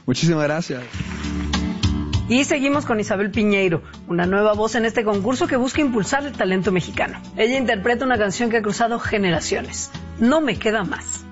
Muchísimas gracias. Y seguimos con Isabel Piñeiro, una nueva voz en este concurso que busca impulsar el talento mexicano. Ella interpreta una canción que ha cruzado generaciones. No me queda más.